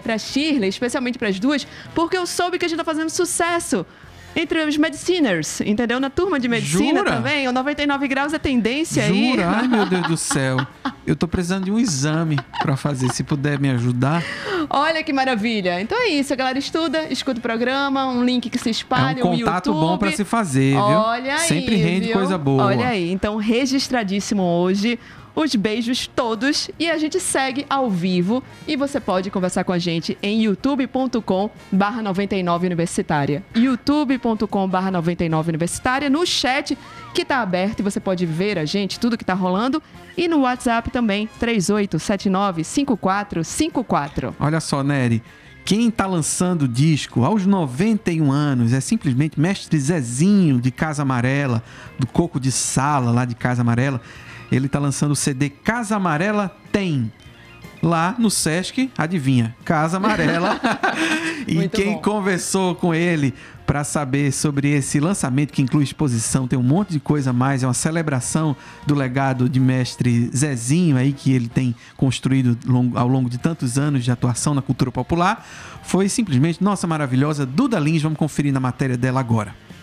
pra Shirley, especialmente pras duas, porque eu soube que a gente tá fazendo sucesso entre os mediciners, entendeu? Na turma de medicina. Jura? Também. O 99 graus é tendência aí. Jura? Ai, meu Deus do céu. Eu tô precisando de um exame pra fazer. Se puder me ajudar. Olha que maravilha. Então é isso, a galera estuda, escuta o programa, um link que se espalha, É um contato bom pra se fazer, viu? Olha aí, sempre rende viu? coisa boa. Olha aí, então registradíssimo hoje. Os beijos todos e a gente segue ao vivo e você pode conversar com a gente em youtube.com/99 Universitária. youtube.com/99 Universitária, no chat que tá aberto e você pode ver a gente, tudo que tá rolando, e no WhatsApp também, 3879-5454. Olha só, Nery, quem tá lançando o disco aos 91 anos é simplesmente Mestre Zezinho de Casa Amarela, do Coco de Sala lá de Casa Amarela. Ele tá lançando o CD Casa Amarela Tem. Lá no Sesc, adivinha, Casa Amarela. E quem conversou com ele para saber sobre esse lançamento, que inclui exposição, tem um monte de coisa a mais, é uma celebração do legado de Mestre Zezinho aí, que ele tem construído ao longo de tantos anos de atuação na cultura popular, foi simplesmente nossa maravilhosa Duda Lins. Vamos conferir na matéria dela agora.